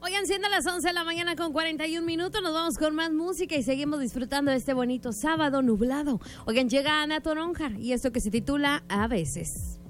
Oigan, siendo las 11 de la mañana con 41 minutos, nos vamos con más música y seguimos disfrutando de este bonito sábado nublado. Oigan, llega Ana Toronja y esto que se titula A veces.